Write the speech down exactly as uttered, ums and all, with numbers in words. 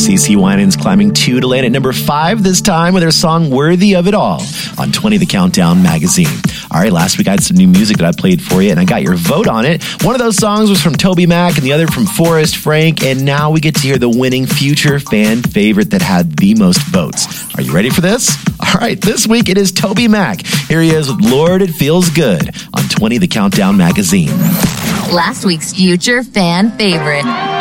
CeCe Winans climbing two to land at number five this time with her song Worthy of It All on twenty The Countdown magazine. All right, last week I had some new music that I played for you, and I got your vote on it. One of those songs was from TobyMac, and the other from Forrest Frank, and now we get to hear the winning future fan favorite that had the most votes. Are you ready for this? All right, this week it is TobyMac. Here he is with Lord, It Feels Good on twenty The Countdown magazine. Last week's future fan favorite.